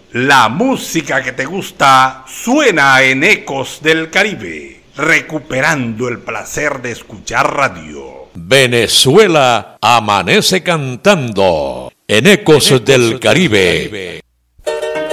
La música que te gusta suena en Ecos del Caribe, recuperando el placer de escuchar radio. Venezuela amanece cantando en Ecos del Caribe.